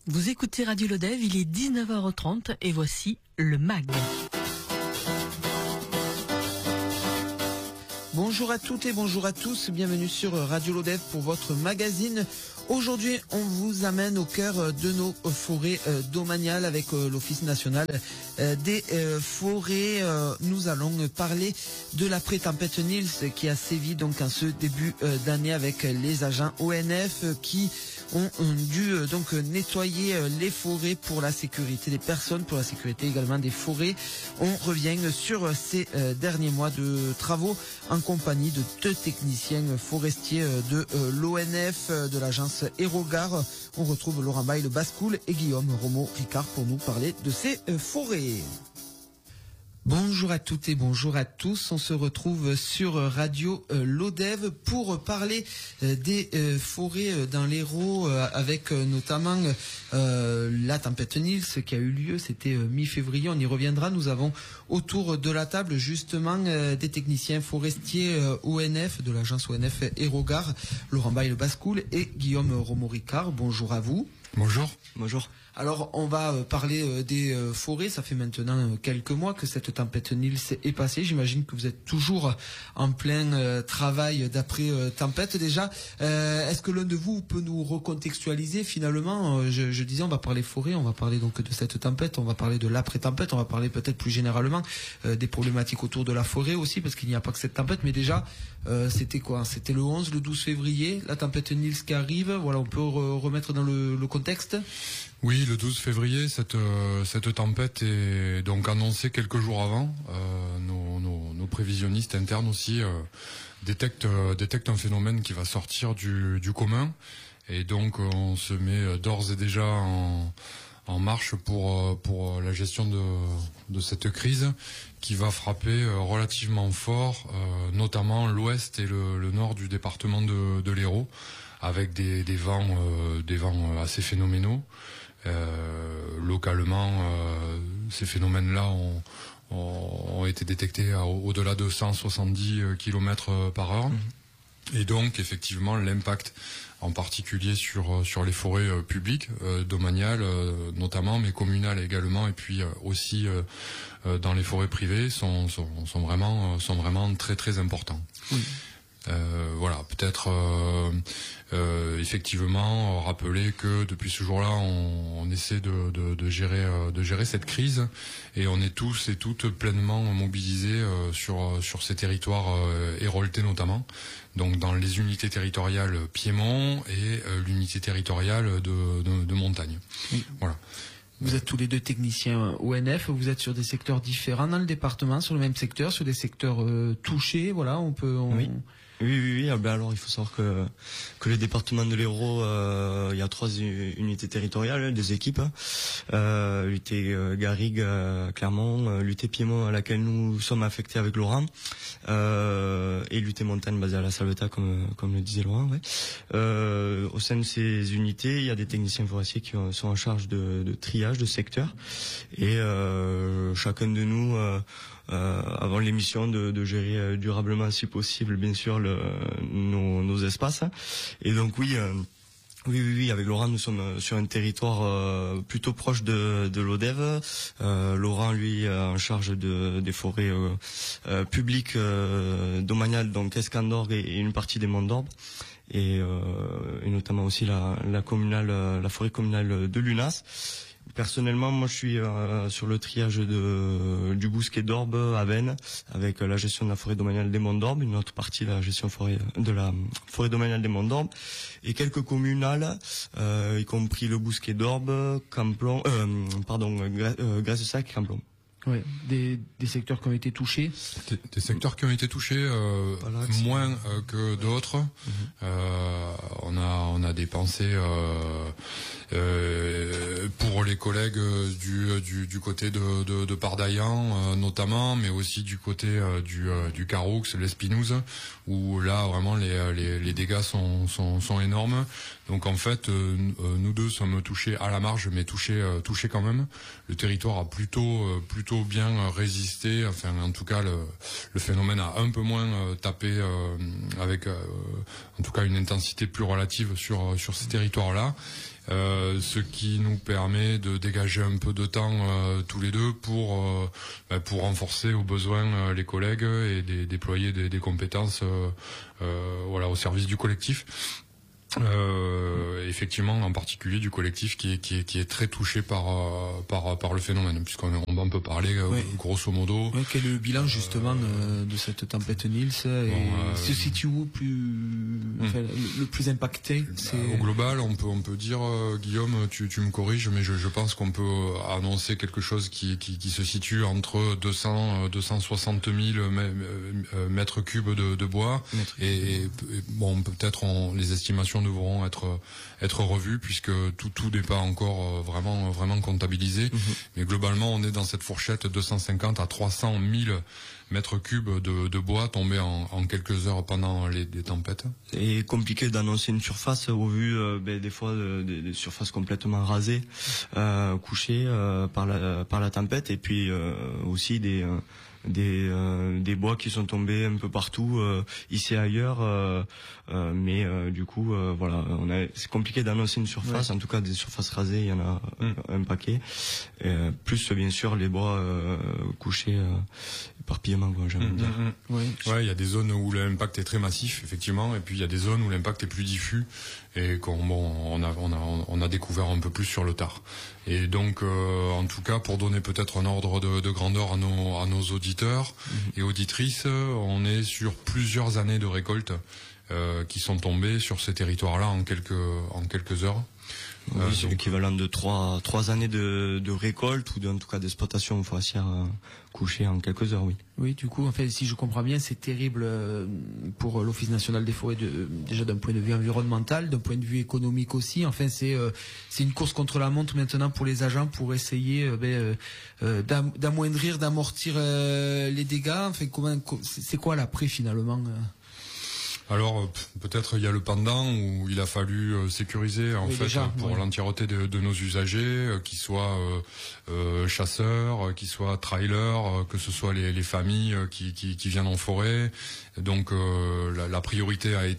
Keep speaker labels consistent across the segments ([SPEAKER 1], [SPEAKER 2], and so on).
[SPEAKER 1] Vous écoutez Radio Lodève, il est 19h30 et voici le MAG.
[SPEAKER 2] Bonjour à toutes et bonjour à tous, bienvenue sur Radio Lodève pour votre magazine. Aujourd'hui, on vous amène au cœur de nos forêts domaniales avec l'Office national des forêts. Nous allons parler de la pré-tempête Nils qui a sévi donc en ce début d'année avec les agents ONF qui ont dû donc nettoyer les forêts pour la sécurité des personnes, pour la sécurité également des forêts. On revient sur ces derniers mois de travaux en compagnie de deux techniciens forestiers de l'ONF, de l'agence Aérogare. On retrouve Laurent Baille-Bascoul et Guillaume Romo-Ricard pour nous parler de ces forêts. Bonjour à toutes et bonjour à tous. On se retrouve sur Radio Lodève pour parler des forêts dans l'Hérault avec notamment la tempête Nils qui a eu lieu, c'était mi-février. On y reviendra. Nous avons autour de la table justement des techniciens forestiers ONF de l'agence ONF Aérogare, Laurent Baille-Bascoul et Guillaume Romo-Ricard. Bonjour à vous.
[SPEAKER 3] Bonjour.
[SPEAKER 2] Bonjour. Alors, on va parler des forêts. Ça fait maintenant quelques mois que cette tempête Nils est passée. J'imagine que vous êtes toujours en plein travail d'après-tempête déjà. Est-ce que l'un de vous peut nous recontextualiser finalement je disais, on va parler forêt, on va parler donc de cette tempête, on va parler de l'après-tempête, on va parler peut-être plus généralement des problématiques autour de la forêt aussi, parce qu'il n'y a pas que cette tempête. Mais déjà, c'était quoi? C'était le 11, le 12 février, la tempête Nils qui arrive. Voilà, on peut remettre dans le contexte.
[SPEAKER 3] Oui, le 12 février, cette tempête est donc annoncée quelques jours avant. Nos prévisionnistes internes aussi détectent un phénomène qui va sortir du commun, et donc on se met d'ores et déjà en marche pour la gestion de cette crise qui va frapper relativement fort, notamment l'ouest et le nord du département de l'Hérault, avec des vents assez phénoménaux. Localement, ces phénomènes-là ont été détectés au-delà de 170 km par heure. Et donc, effectivement, l'impact, en particulier sur les forêts publiques, domaniales notamment, mais communales également, et puis aussi dans les forêts privées, sont vraiment très très importants. Oui. Voilà, peut-être effectivement rappeler que depuis ce jour-là, on essaie de gérer cette crise, et on est tous et toutes pleinement mobilisés sur ces territoires héroltais notamment, donc dans les unités territoriales Piémont et l'unité territoriale de montagne. Oui. Voilà.
[SPEAKER 2] Vous êtes tous les deux techniciens ONF, vous êtes sur des secteurs différents dans le département, sur le même secteur, sur des secteurs touchés, voilà,
[SPEAKER 4] Oui. Alors il faut savoir que le département de l'Hérault, il y a 3 unités territoriales, des équipes, l'unité Garrigue, Clermont, l'unité Piémont à laquelle nous sommes affectés avec Laurent, et l'unité montagne basée à la Salvetat comme le disait Laurent. Ouais. Au sein de ces unités, il y a des techniciens forestiers qui sont en charge de triage de secteurs, et chacun de nous avons l'émission de gérer durablement, si possible, bien sûr, nos espaces. Et donc oui, avec Laurent, nous sommes sur un territoire plutôt proche de l'Odève. Laurent, lui, en charge des forêts publiques domaniales, donc Escandorgue et une partie des Monts d'Orbe, et notamment aussi la forêt communale de Lunas. Personnellement, moi, je suis sur le triage du Bousquet d'Orbe à Vennes, avec la gestion de la forêt domaniale des Monts d'Orbe, une autre partie la gestion de la forêt domaniale des Monts d'Orbe, et quelques communales, y compris le Bousquet d'Orbe, Camplon, Graisse-Sac, Camplon.
[SPEAKER 2] Oui, des secteurs qui ont été touchés.
[SPEAKER 3] Des secteurs qui ont été touchés, voilà, moins que d'autres. On a des pensées pour les collègues du côté de Pardaillan notamment, mais aussi du côté du Caroux, l'Espinouse, où là vraiment les dégâts sont énormes. Donc en fait, nous deux sommes touchés à la marge, mais touchés quand même. Le territoire a plutôt bien résisté. Enfin, en tout cas, le phénomène a un peu moins tapé avec, en tout cas, une intensité plus relative sur ces territoires-là. ce qui nous permet de dégager un peu de temps tous les deux pour renforcer au besoin les collègues et déployer des compétences au service du collectif. Effectivement, en particulier du collectif qui est très touché par le phénomène, puisqu'on peut parler grosso modo.
[SPEAKER 2] Ouais, quel est le bilan justement de cette tempête Nils et se situe où le plus impacté?
[SPEAKER 3] Au global, on peut dire, Guillaume, tu me corriges, mais je pense qu'on peut annoncer quelque chose qui se situe entre 260 000 mètres cubes de bois et peut-être les estimations devront être revues puisque tout n'est pas encore vraiment comptabilisé. Mais globalement, on est dans cette fourchette 250 à 300 000 mètres cubes de bois tombés en quelques heures pendant des tempêtes.
[SPEAKER 4] C'est compliqué d'annoncer une surface au vu des fois des surfaces complètement rasées, couchées par la tempête, et puis aussi des bois qui sont tombés un peu partout, ici et ailleurs, mais du coup c'est compliqué d'annoncer une surface. En tout cas, des surfaces rasées, il y en a un paquet, plus bien sûr les bois couchés, éparpillement, quoi, j'aime dire.
[SPEAKER 3] Il y a des zones où l'impact est très massif, effectivement, et puis il y a des zones où l'impact est plus diffus et on a découvert un peu plus sur le tard. Et donc, en tout cas, pour donner peut-être un ordre de grandeur à nos auditeurs et auditrices, on est sur plusieurs années de récolte qui sont tombées sur ces territoires-là en quelques heures.
[SPEAKER 4] Oui, c'est l'équivalent de trois années de récolte ou en tout cas d'exploitation forestière couchée en quelques heures, oui.
[SPEAKER 2] Oui, du coup, en fait, si je comprends bien, c'est terrible pour l'Office national des forêts, déjà d'un point de vue environnemental, d'un point de vue économique aussi. Enfin, c'est une course contre la montre maintenant pour les agents pour essayer d'amoindrir, d'amortir les dégâts. Enfin, c'est quoi l'après finalement?
[SPEAKER 3] Alors peut-être il y a le pendant où il a fallu sécuriser pour l'entièreté de nos usagers, qu'ils soient chasseurs, qu'ils soient trailers, que ce soit les familles qui viennent en forêt. Donc la priorité a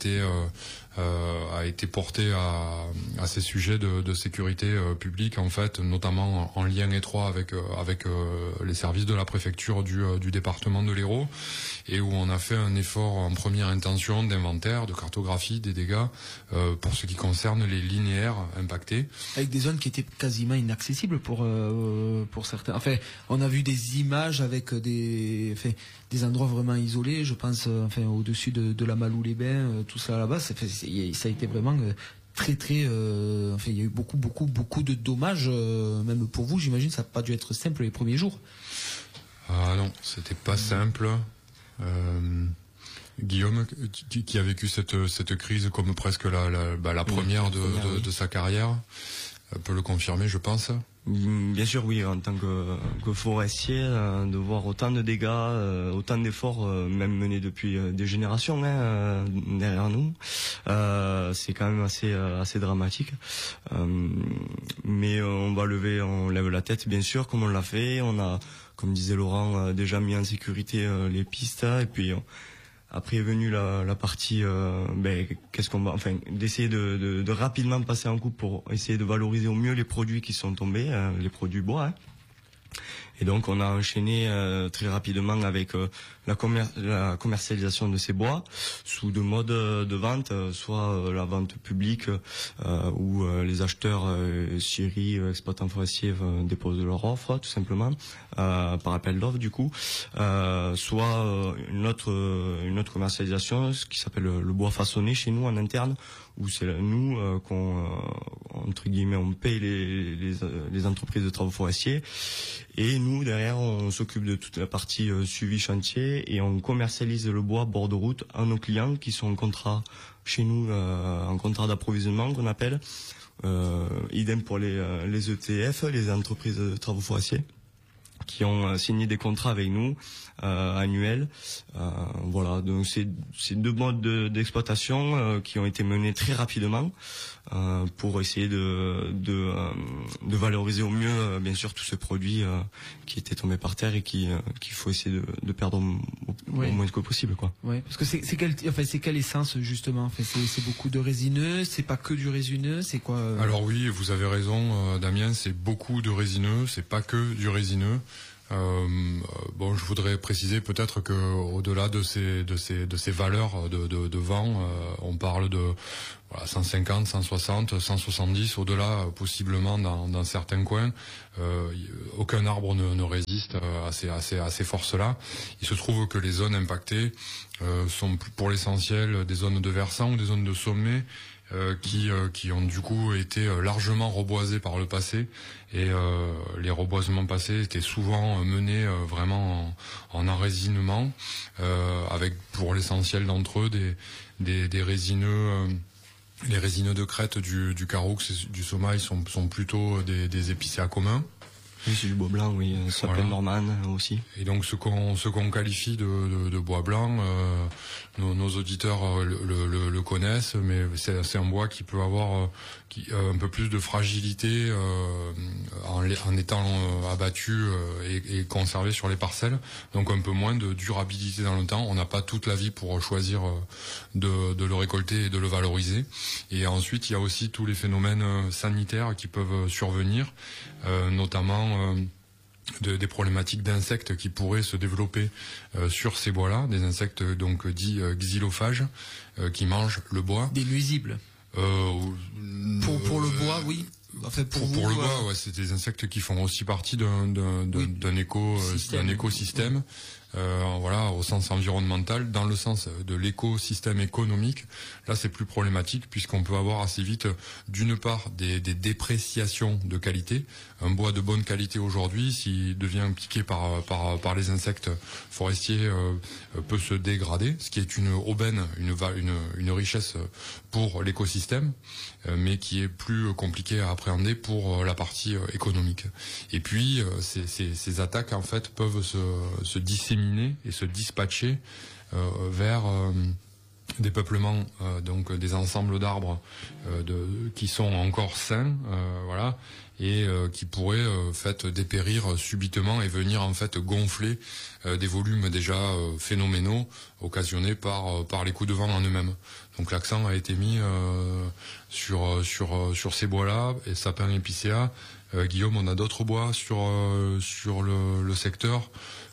[SPEAKER 3] été portée à ces sujets de sécurité publique, en fait, notamment en lien étroit avec les services de la préfecture du département de l'Hérault, et où on a fait un effort en première intention d'inventaire, de cartographie des dégâts pour ce qui concerne les linéaires impactés. Avec
[SPEAKER 2] des zones qui étaient quasiment inaccessibles pour certains. Enfin, on a vu des images avec des endroits vraiment isolés, je pense au-dessus de la Malou-les-Bains, tout ça là-bas, ça a été vraiment très il y a eu beaucoup de dommages, même pour vous, j'imagine, ça n'a pas dû être simple les premiers jours.
[SPEAKER 3] Ah non, c'était pas simple. Guillaume, qui a vécu cette crise comme presque la première de sa carrière, peut le confirmer, je pense.
[SPEAKER 4] Bien sûr, oui, en tant que forestier, de voir autant de dégâts, autant d'efforts, même menés depuis des générations derrière nous, c'est quand même assez dramatique. Mais on lève la tête, bien sûr, comme on l'a fait. On a, comme disait Laurent, déjà mis en sécurité les pistes, et puis après est venue la partie d'essayer de rapidement passer en coupe pour essayer de valoriser au mieux les produits qui sont tombés, les produits bois. Et donc on a enchaîné très rapidement avec la commercialisation de ces bois sous deux modes de vente, soit la vente publique où les acheteurs, scieries, exploitants forestiers déposent leur offre tout simplement par appel d'offres du coup, soit une autre commercialisation, ce qui s'appelle le bois façonné chez nous en interne, où c'est nous qu'on entre guillemets on paye les entreprises de travaux forestiers, et nous derrière on s'occupe de toute la partie suivi chantier et on commercialise le bois bord de route à nos clients qui sont en contrat chez nous, en contrat d'approvisionnement qu'on appelle, idem pour les ETF, les entreprises de travaux forestiers. qui ont signé des contrats avec nous annuels. Voilà, donc c'est 2 modes d'exploitation qui ont été menés très rapidement pour essayer de valoriser au mieux bien sûr tout ce produit qui était tombé par terre et qu'il faut essayer de perdre au moins que possible, quoi.
[SPEAKER 2] Ouais, parce que c'est quelle essence justement? C'est beaucoup de résineux, c'est pas que du résineux, c'est quoi
[SPEAKER 3] Alors oui, vous avez raison, Damien, c'est beaucoup de résineux, c'est pas que du résineux. Bon, je voudrais préciser peut-être que au-delà de ces valeurs de vent, on parle de 150, 160, 170, au-delà possiblement dans certains coins. Aucun arbre ne résiste à ces forces-là. Il se trouve que les zones impactées sont pour l'essentiel des zones de versant ou des zones de sommet. Qui ont du coup été largement reboisés par le passé, et les reboisements passés étaient souvent menés vraiment en enrésinement, avec pour l'essentiel d'entre eux des résineux. Les résineux de crête du Caroux et du Somaï sont plutôt des épicéas communs.
[SPEAKER 4] Oui, c'est du bois blanc, oui, sapin Norman aussi.
[SPEAKER 3] Et donc ce qu'on qualifie de bois blanc, nos auditeurs le connaissent, mais c'est un bois qui peut avoir un peu plus de fragilité en étant abattu et conservé sur les parcelles, donc un peu moins de durabilité dans le temps. On n'a pas toute la vie pour choisir de le récolter et de le valoriser. Et ensuite, il y a aussi tous les phénomènes sanitaires qui peuvent survenir, notamment des problématiques d'insectes qui pourraient se développer sur ces bois-là, des insectes donc dits xylophages qui mangent le bois.
[SPEAKER 2] Des nuisibles. Pour le bois, oui. En fait, pour
[SPEAKER 3] le bois, ouais, c'est des insectes qui font aussi partie d'un écosystème. Voilà, au sens environnemental. Dans le sens de l'écosystème économique, là c'est plus problématique, puisqu'on peut avoir assez vite, d'une part, des dépréciations de qualité. Un bois de bonne qualité aujourd'hui, s'il devient piqué par les insectes forestiers, peut se dégrader, ce qui est une aubaine, une richesse pour l'écosystème, mais qui est plus compliqué à appréhender pour la partie économique. Et puis ces attaques en fait peuvent se disséminer et se dispatcher vers des peuplements, donc des ensembles d'arbres qui sont encore sains, voilà, et qui pourraient dépérir subitement et venir en fait gonfler des volumes déjà phénoménaux occasionnés par les coups de vent en eux-mêmes. Donc l'accent a été mis sur ces bois-là, et sapins épicéas. Guillaume, on a d'autres bois sur le secteur.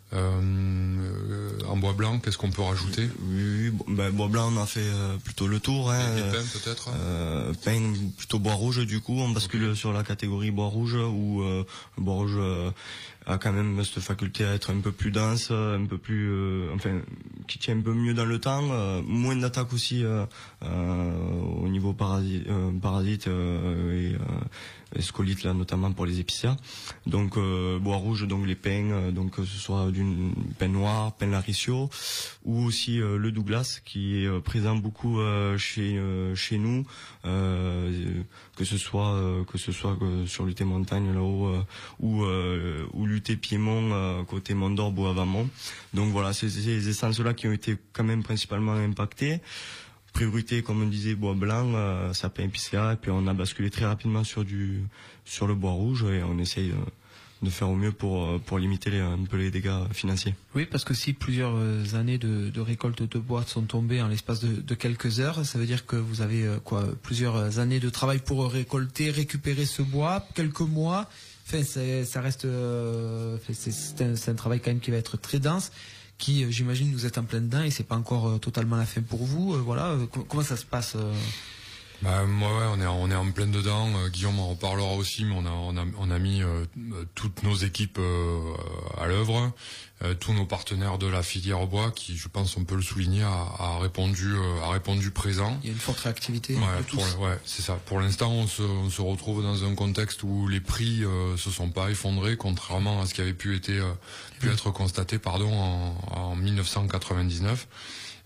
[SPEAKER 3] En bois blanc, qu'est-ce qu'on peut rajouter?
[SPEAKER 4] Oui, bois blanc, on a fait plutôt le tour.
[SPEAKER 3] Les pins peut-être.
[SPEAKER 4] Pin plutôt bois rouge, du coup, on bascule sur la catégorie bois rouge, où le bois rouge a quand même cette faculté à être un peu plus dense, un peu plus, qui tient un peu mieux dans le temps, moins d'attaques aussi au niveau parasites et scolytes, là, notamment pour les épicéas. Donc bois rouge, donc les pins, donc que ce soit d'une pin noir, pin laricio, ou aussi le Douglas, qui est présent beaucoup chez nous, que ce soit sur l'UT Montagne là-haut, ou l'UT Piémont côté Mont-d'Or, Bois-Avamont. Donc voilà, c'est ces essences-là qui ont été quand même principalement impactées. Priorité, comme on disait, bois blanc, sapin épicéa, et puis on a basculé très rapidement sur le bois rouge, et on essaye de faire au mieux pour limiter un peu les dégâts financiers.
[SPEAKER 2] Oui, parce que si plusieurs années de récolte de bois sont tombées en l'espace de quelques heures, ça veut dire que vous avez plusieurs années de travail pour récupérer ce bois, quelques mois. Enfin, ça reste, c'est un travail quand même qui va être très dense, qui, j'imagine, vous êtes en plein dedans et c'est pas encore totalement la fin pour vous. Voilà, comment ça se passe
[SPEAKER 3] Moi, on est en plein dedans. Guillaume en reparlera aussi, mais on a mis toutes nos équipes à l'œuvre. Tous nos partenaires de la filière bois, qui, je pense, on peut le souligner, a répondu présent.
[SPEAKER 2] Il y a une forte réactivité.
[SPEAKER 3] Ouais, c'est ça. Pour l'instant, on se retrouve dans un contexte où les prix se sont pas effondrés, contrairement à ce qui avait pu être constaté, en 1999.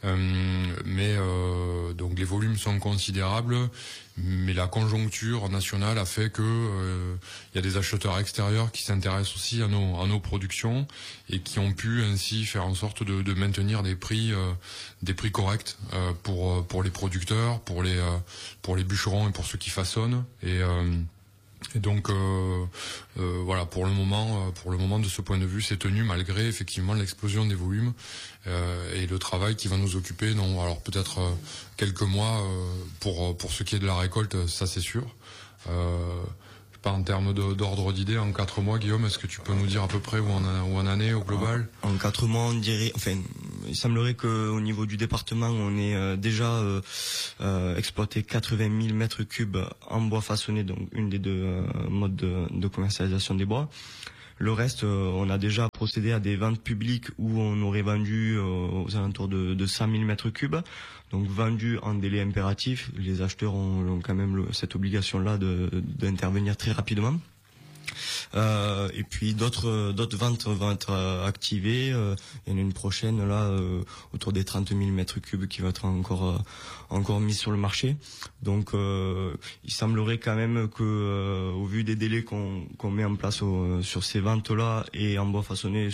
[SPEAKER 3] Mais donc les volumes sont considérables, mais la conjoncture nationale a fait que il y a des acheteurs extérieurs qui s'intéressent aussi à nos productions et qui ont pu ainsi faire en sorte de maintenir des prix corrects pour les producteurs, pour les bûcherons et pour ceux qui façonnent. Et donc voilà, pour le moment de ce point de vue, c'est tenu malgré effectivement l'explosion des volumes et le travail qui va nous occuper. Non, alors peut-être quelques mois pour ce qui est de la récolte, ça c'est sûr. Pas en termes d'ordre d'idée, en 4 mois, Guillaume, est-ce que tu peux nous dire à peu près où on en est au global?
[SPEAKER 4] En 4 mois, on dirait, enfin, il semblerait qu'au niveau du département, on ait déjà exploité 80 000 mètres cubes en bois façonné, donc une des deux modes de commercialisation des bois. Le reste, on a déjà procédé à des ventes publiques où on aurait vendu aux alentours de 100 000 mètres cubes. Donc vendu en délai impératif, les acheteurs ont quand même cette obligation-là d'intervenir très rapidement. Et puis d'autres ventes vont être activées. Il y en a une prochaine là autour des 30 000 mètres cubes qui va être encore mise sur le marché. Donc il semblerait quand même que au vu des délais qu'on met en place sur ces ventes-là et en bois façonné,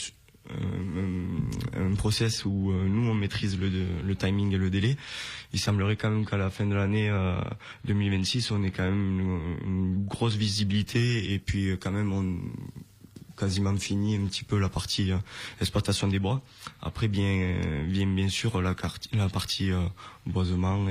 [SPEAKER 4] un process où nous on maîtrise le timing et le délai, il semblerait quand même qu'à la fin de l'année 2026 on ait quand même une grosse visibilité et puis quand même on quasiment fini un petit peu la partie exploitation des bois. Après bien sûr la partie boisement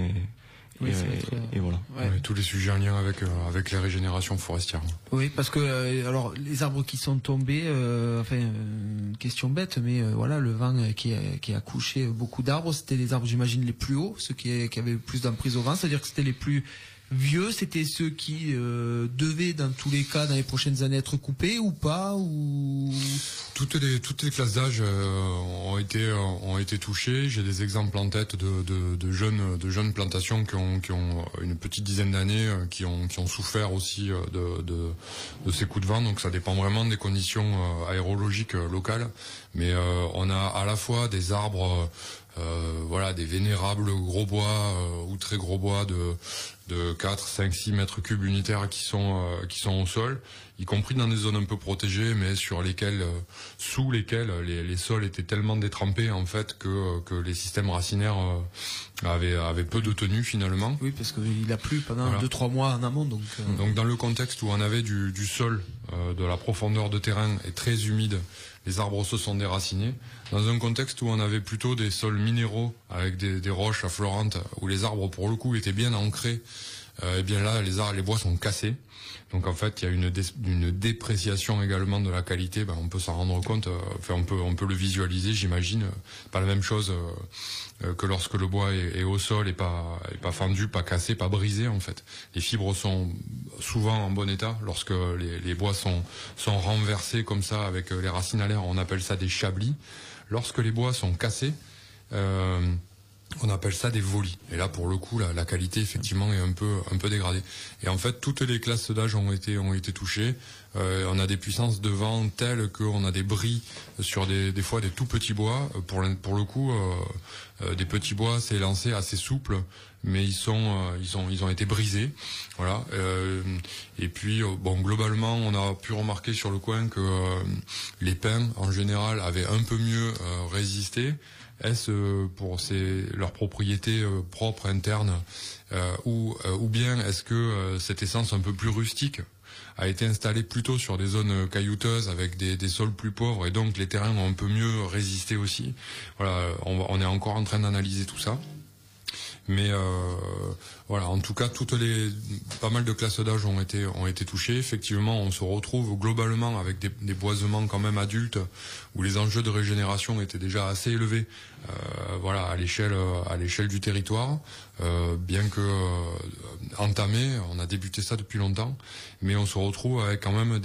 [SPEAKER 4] et voilà.
[SPEAKER 3] Ouais, tous les sujets en lien avec les régénérations forestières.
[SPEAKER 2] Oui, parce que alors les arbres qui sont tombés, question bête, mais voilà, le vent qui a couché beaucoup d'arbres, c'était les arbres, j'imagine, les plus hauts, ceux qui avaient le plus d'emprise au vent, c'est-à-dire que c'était les plus vieux, c'était ceux qui devaient dans tous les cas dans les prochaines années être coupés ou pas, ou
[SPEAKER 3] toutes les classes d'âge ont été touchées. J'ai des exemples en tête de jeunes plantations qui ont une petite dizaine d'années, qui ont souffert aussi de ces coups de vent. Donc ça dépend vraiment des conditions aérologiques locales, mais on a à la fois des arbres des vénérables gros bois ou très gros bois de 4, 5, 6 mètres cubes unitaires qui sont au sol, y compris dans des zones un peu protégées, mais sous lesquelles les sols étaient tellement détrempés en fait que les systèmes racinaires avaient peu de tenue finalement.
[SPEAKER 2] Oui, parce qu'il a plu pendant 2-3 mois en amont. Donc
[SPEAKER 3] dans le contexte où on avait du sol, de la profondeur de terrain et très humide, les arbres se sont déracinés. Dans un contexte où on avait plutôt des sols minéraux avec des roches affleurantes, où les arbres pour le coup étaient bien ancrés, et bien là les bois sont cassés. Donc en fait il y a une dépréciation également de la qualité. On peut s'en rendre compte. On peut le visualiser, j'imagine. Pas la même chose que lorsque le bois est au sol et pas fendu, pas cassé, pas brisé en fait. Les fibres sont souvent en bon état. Lorsque les bois sont renversés comme ça avec les racines à l'air, on appelle ça des chablis. Lorsque les bois sont cassés, on appelle ça des volis. Et là, pour le coup, la qualité effectivement est un peu dégradée. Et en fait, toutes les classes d'âge ont été touchées. On a des puissances de vent telles qu'on a des bris sur des fois des tout petits bois. Pour le coup, des petits bois, c'est lancé assez souple, mais ils ont été brisés. Voilà. Et puis globalement, on a pu remarquer sur le coin que les pins en général avaient un peu mieux résisté. Est-ce pour leurs propriétés propres internes ou bien est-ce que cette essence un peu plus rustique a été installée plutôt sur des zones caillouteuses avec des sols plus pauvres et donc les terrains ont un peu mieux résisté aussi. Voilà, on est encore en train d'analyser tout ça. Mais en tout cas, pas mal de classes d'âge ont été touchées. Effectivement, on se retrouve globalement avec des boisements quand même adultes où les enjeux de régénération étaient déjà assez élevés. À l'échelle du territoire, bien que entamé, on a débuté ça depuis longtemps, mais on se retrouve avec quand même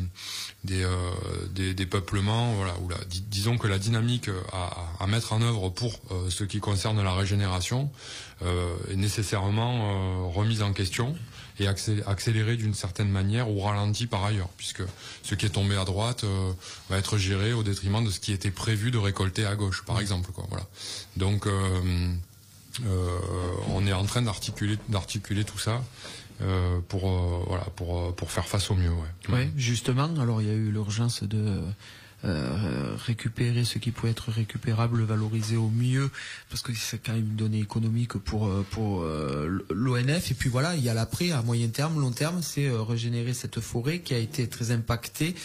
[SPEAKER 3] des peuplements. Voilà, disons que la dynamique à mettre en œuvre pour ce qui concerne la régénération est nécessairement remise en question et accéléré d'une certaine manière ou ralenti par ailleurs, puisque ce qui est tombé à droite va être géré au détriment de ce qui était prévu de récolter à gauche, par exemple, quoi. Voilà. Donc on est en train d'articuler tout ça pour faire face au mieux.
[SPEAKER 2] Ouais, justement. Alors il y a eu l'urgence de récupérer ce qui pouvait être récupérable, le valoriser au mieux, parce que c'est quand même une donnée économique pour l'ONF. Et puis voilà, il y a l'après, à moyen terme, long terme, c'est régénérer cette forêt qui a été très impactée.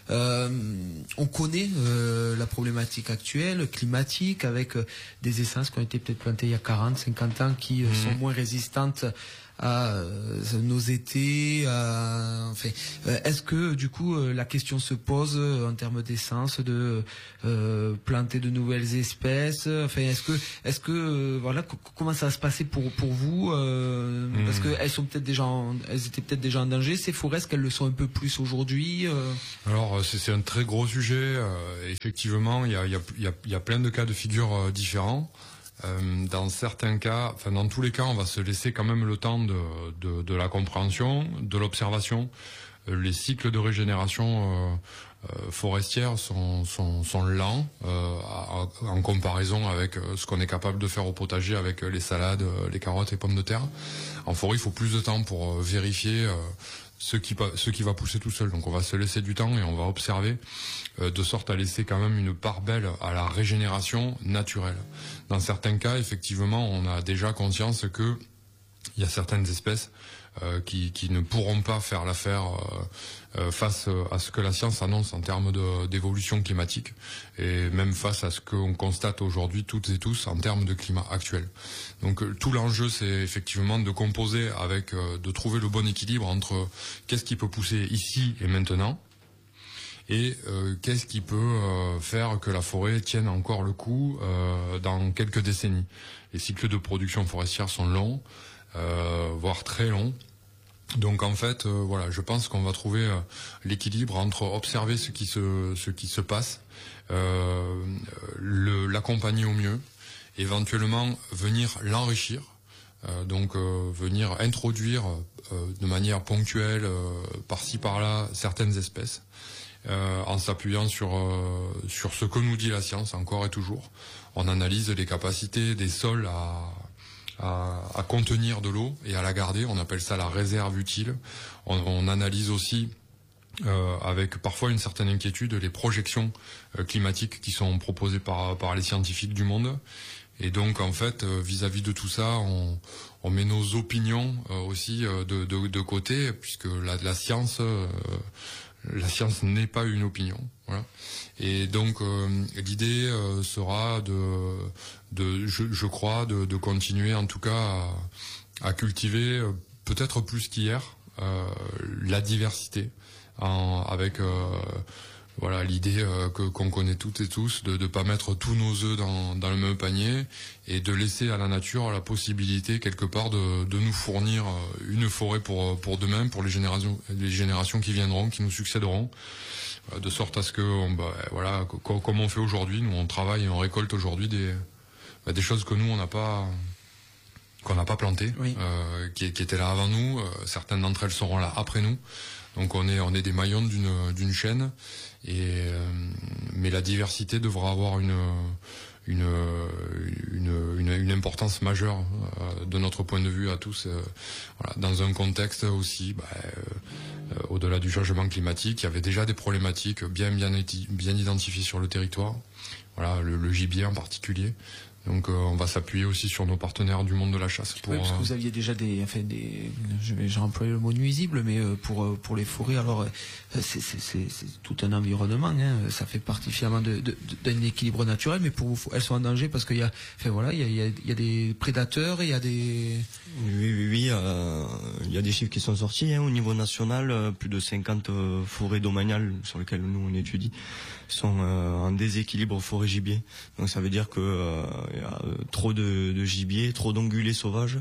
[SPEAKER 2] On connaît la problématique actuelle, climatique, avec des essences qui ont été peut-être plantées il y a 40, 50 ans, qui sont moins résistantes à nos étés. Enfin, est-ce que du coup la question se pose en termes d'essence de planter de nouvelles espèces? Enfin, est-ce que voilà, comment ça va se passer pour vous? Parce que elles sont peut-être elles étaient peut-être déjà en danger, ces forêts. Est-ce qu'elles le sont un peu plus aujourd'hui?
[SPEAKER 3] Alors c'est un très gros sujet. Effectivement, il y a plein de cas de figure différents. Dans certains cas, enfin dans tous les cas, on va se laisser quand même le temps de la compréhension, de l'observation. Les cycles de régénération forestière sont lents en comparaison avec ce qu'on est capable de faire au potager avec les salades, les carottes et pommes de terre. En forêt, il faut plus de temps pour vérifier ce qui va pousser tout seul. Donc on va se laisser du temps et on va observer de sorte à laisser quand même une part belle à la régénération naturelle. Dans certains cas, effectivement, on a déjà conscience que il y a certaines espèces qui ne pourront pas faire l'affaire face à ce que la science annonce en termes d'évolution climatique et même face à ce qu'on constate aujourd'hui toutes et tous en termes de climat actuel. Donc tout l'enjeu, c'est effectivement de composer avec, de trouver le bon équilibre entre qu'est-ce qui peut pousser ici et maintenant et qu'est-ce qui peut faire que la forêt tienne encore le coup dans quelques décennies. Les cycles de production forestière sont longs, voire très long. Donc en fait, voilà, je pense qu'on va trouver l'équilibre entre observer ce qui se passe, l'accompagner au mieux, éventuellement venir l'enrichir, donc venir introduire de manière ponctuelle, par-ci par-là, certaines espèces, en s'appuyant sur ce que nous dit la science encore et toujours. On analyse les capacités des sols à contenir de l'eau et à la garder. On appelle ça la réserve utile. On analyse aussi avec parfois une certaine inquiétude les projections climatiques qui sont proposées par les scientifiques du monde. Et donc en fait, vis-à-vis de tout ça, on met nos opinions aussi de côté, puisque la science n'est pas une opinion. Voilà. Et donc l'idée sera je crois de continuer en tout cas à cultiver peut-être plus qu'hier la diversité avec voilà l'idée qu'on connaît toutes et tous de pas mettre tous nos œufs dans le même panier et de laisser à la nature la possibilité quelque part de nous fournir une forêt pour demain, pour les générations qui viendront, qui nous succéderont, de sorte à ce que voilà, comme on fait aujourd'hui, nous on travaille et on récolte aujourd'hui des choses que nous qu'on n'a pas plantées, oui. Qui étaient là avant nous. Certaines d'entre elles seront là après nous. Donc on est des maillons d'une chaîne, mais la diversité devra avoir une importance majeure de notre point de vue à tous, voilà, dans un contexte aussi au-delà du changement climatique. Il y avait déjà des problématiques bien identifiées sur le territoire, voilà, le gibier en particulier. Donc on va s'appuyer aussi sur nos partenaires du monde de la chasse.
[SPEAKER 2] Oui, parce que vous aviez déjà j'ai employé le mot nuisible, mais pour les forêts, alors c'est tout un environnement, hein, ça fait partie finalement d'un équilibre naturel, mais pour vous, elles sont en danger parce qu'il y a, il y a des prédateurs, il y a des...
[SPEAKER 4] Oui, il y a des chiffres qui sont sortis, hein, au niveau national, plus de 50 forêts domaniales sur lesquelles nous on étudie sont en déséquilibre forêt-gibier. Donc ça veut dire que il y a trop de gibier, trop d'ongulés sauvages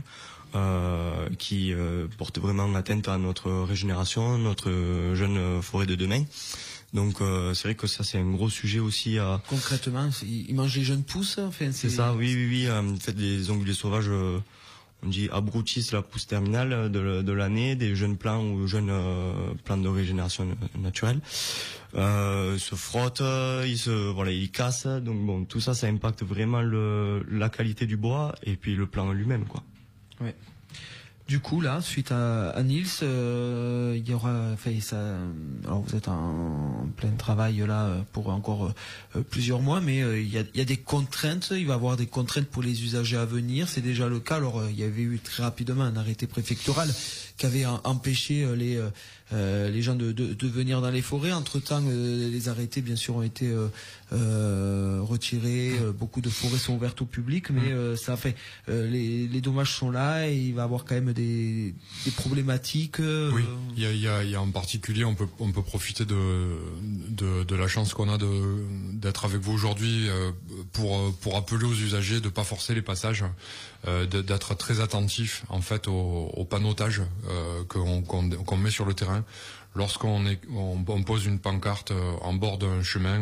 [SPEAKER 4] qui portent vraiment atteinte à notre régénération, notre jeune forêt de demain. Donc c'est vrai que ça c'est un gros sujet aussi à...
[SPEAKER 2] Concrètement, ils mangent les jeunes pousses, enfin,
[SPEAKER 4] c'est ça, oui. En fait, les ongulés sauvages, on dit abrutissent la pousse terminale de l'année, des jeunes plants ou jeunes plants de régénération naturelle. Se frottent, ils cassent. Donc bon, tout ça impacte vraiment la qualité du bois et puis le plant lui-même, quoi.
[SPEAKER 2] Ouais. Du coup, là, suite à Nils, il y aura, alors vous êtes en plein travail là pour encore plusieurs mois, mais il y a des contraintes. Il va y avoir des contraintes pour les usagers à venir. C'est déjà le cas. Alors, il y avait eu très rapidement un arrêté préfectoral qui avait empêché les gens de venir dans les forêts. Entre-temps, les arrêtés, bien sûr, ont été retirés. Beaucoup de forêts sont ouvertes au public, mais ça fait les dommages sont là et il va y avoir quand même des problématiques.
[SPEAKER 3] Oui, il y a en particulier, on peut profiter de la chance qu'on a d'être avec vous aujourd'hui pour appeler aux usagers de pas forcer les passages, d'être très attentif en fait au panneautage qu'on met sur le terrain. Lorsqu'on pose une pancarte en bord d'un chemin,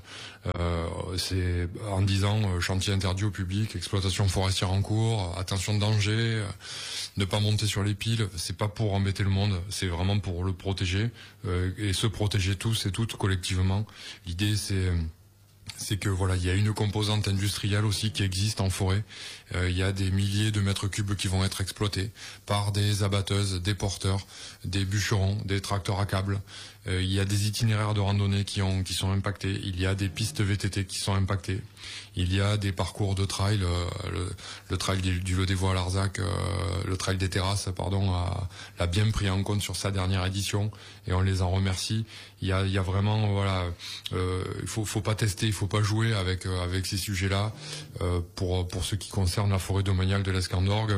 [SPEAKER 3] c'est en disant chantier interdit au public, exploitation forestière en cours, attention de danger, ne pas monter sur les piles. C'est pas pour embêter le monde, c'est vraiment pour le protéger et se protéger tous et toutes collectivement. L'idée c'est que voilà, il y a une composante industrielle aussi qui existe en forêt. Il y a des milliers de mètres cubes qui vont être exploités par des abatteuses, des porteurs, des bûcherons, des tracteurs à câbles. Il y a des itinéraires de randonnée qui sont impactés. Il y a des pistes VTT qui sont impactées. Il y a des parcours de trail, le trail du Lodévois à Larzac, le trail des terrasses, l'a bien pris en compte sur sa dernière édition et on les en remercie. Il y a vraiment, voilà, il faut pas tester, il faut pas jouer avec ces sujets-là. Pour ce qui concerne la forêt domaniale de l'Escandorgue,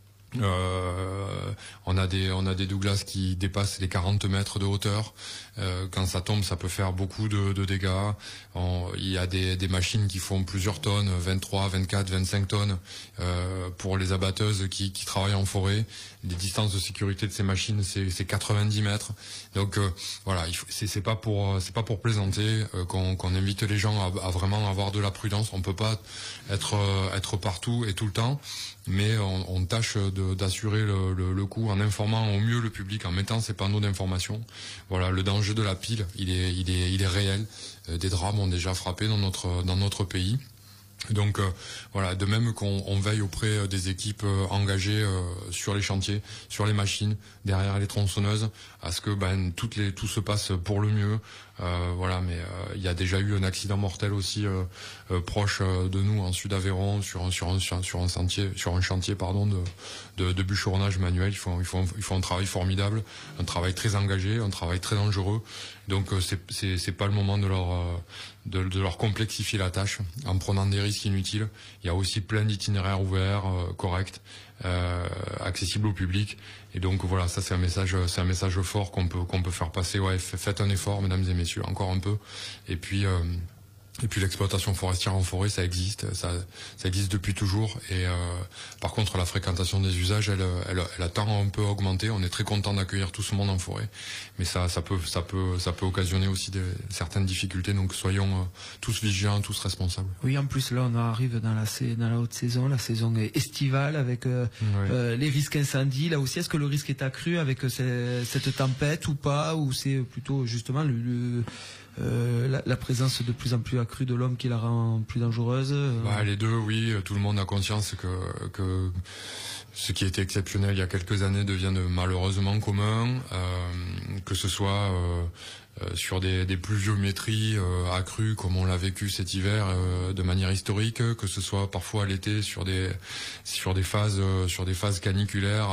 [SPEAKER 3] on a des Douglas qui dépassent les 40 mètres de hauteur. Quand ça tombe, ça peut faire beaucoup de dégâts. Il y a des machines qui font plusieurs tonnes, 23, 24, 25 tonnes pour les abatteuses qui travaillent en forêt. Les distances de sécurité de ces machines, c'est 90 mètres. Donc voilà, c'est pas pour plaisanter qu'on invite les gens à vraiment avoir de la prudence. On peut pas être partout et tout le temps, mais on tâche d'assurer le coup en informant au mieux le public, en mettant ces panneaux d'information. Voilà, le danger de la pile, il est réel. Des drames ont déjà frappé dans notre pays. Donc voilà, de même qu'on veille auprès des équipes engagées sur les chantiers, sur les machines, derrière les tronçonneuses, à ce que tout se passe pour le mieux. Voilà, mais il y a déjà eu un accident mortel aussi proche de nous en Sud-Aveyron sur un chantier de bûcheronnage manuel. Ils font un travail formidable, un travail très engagé, un travail très dangereux. Donc c'est pas le moment de leur complexifier la tâche en prenant des risques inutiles. Il y a aussi plein d'itinéraires ouverts, corrects, accessibles au public. Et donc voilà, ça c'est un message fort qu'on peut faire passer. Ouais, faites un effort, mesdames et messieurs, encore un peu. Et puis l'exploitation forestière en forêt, ça existe depuis toujours. Et par contre, la fréquentation des usages, elle a tant un peu augmenté. On est très content d'accueillir tout ce monde en forêt, mais ça peut occasionner aussi certaines difficultés. Donc soyons tous vigilants, tous responsables.
[SPEAKER 2] Oui, en plus là, on arrive dans la haute saison, la saison estivale avec les risques incendies. Là aussi, est-ce que le risque est accru avec cette tempête ou pas, ou c'est plutôt justement la présence de plus en plus accrue de l'homme qui la rend plus dangereuse?
[SPEAKER 3] Les deux, oui. Tout le monde a conscience que ce qui était exceptionnel il y a quelques années devient malheureusement commun, que ce soit sur des pluviométries accrues comme on l'a vécu cet hiver de manière historique, que ce soit parfois à l'été sur des phases caniculaires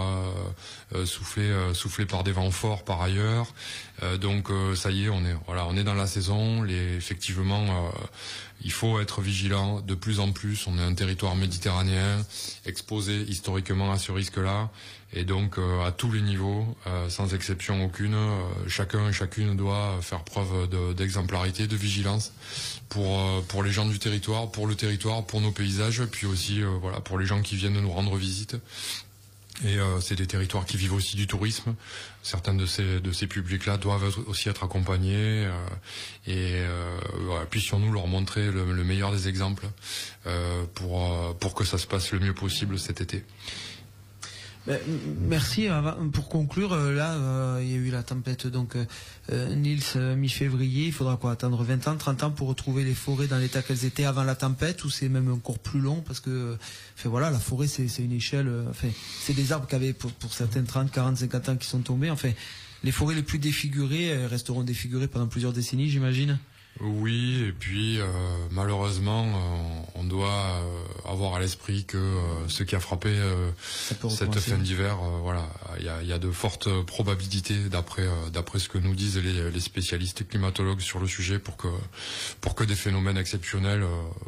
[SPEAKER 3] soufflées par des vents forts par ailleurs. Donc ça y est, on est dans la saison. Effectivement, il faut être vigilant de plus en plus. On est un territoire méditerranéen exposé historiquement à ce risque-là. Et donc à tous les niveaux, sans exception aucune, chacun et chacune doit faire preuve d'exemplarité, de vigilance pour les gens du territoire, pour le territoire, pour nos paysages, puis aussi pour les gens qui viennent nous rendre visite. Et c'est des territoires qui vivent aussi du tourisme. Certains de ces publics-là doivent aussi être accompagnés puissions-nous leur montrer le meilleur des exemples pour que ça se passe le mieux possible cet été.
[SPEAKER 2] Merci. Pour conclure, là, il y a eu la tempête, donc Nils, mi-février, il faudra quoi, attendre 20 ans, 30 ans pour retrouver les forêts dans l'état qu'elles étaient avant la tempête, ou c'est même encore plus long, parce que voilà, la forêt c'est une échelle, c'est des arbres qui avaient pour certains 30, 40, 50 ans qui sont tombés, les forêts les plus défigurées resteront défigurées pendant plusieurs décennies, j'imagine.
[SPEAKER 3] Oui, et puis malheureusement, on doit avoir à l'esprit que ce qui a frappé cette fin d'hiver, voilà, il y a de fortes probabilités, d'après ce que nous disent les spécialistes climatologues sur le sujet, pour que des phénomènes exceptionnels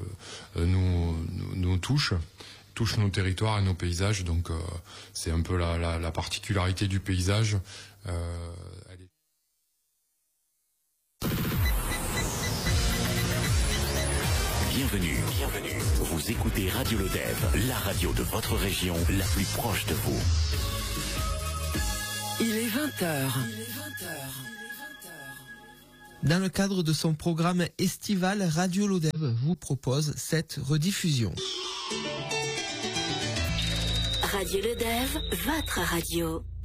[SPEAKER 3] nous touchent nos territoires et nos paysages. Donc c'est un peu la particularité du paysage.
[SPEAKER 5] Bienvenue. Vous écoutez Radio Lodève, la radio de votre région, la plus proche de vous.
[SPEAKER 1] Il est 20h.
[SPEAKER 2] Dans le cadre de son programme estival, Radio Lodève vous propose cette rediffusion.
[SPEAKER 6] Radio Lodève, votre radio.